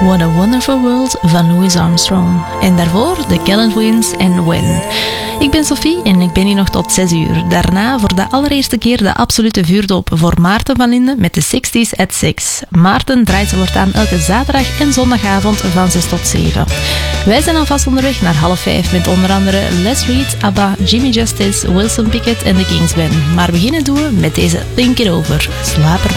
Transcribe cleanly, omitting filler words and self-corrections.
What a Wonderful World van Louis Armstrong. En daarvoor de Gallant Winds en When. Ik ben Sophie en ik ben hier nog tot 6 uur. Daarna voor de allereerste keer de absolute vuurdoop voor Maarten van Linden met de 60s at 6. Maarten draait ze voortaan elke zaterdag en zondagavond van 6 tot 7. Wij zijn alvast onderweg naar 4:30 met onder andere Les Reed, ABBA, Jimmy Justice, Wilson Pickett en de Kings Band. Maar beginnen doen we met deze Think It Over. Slaap er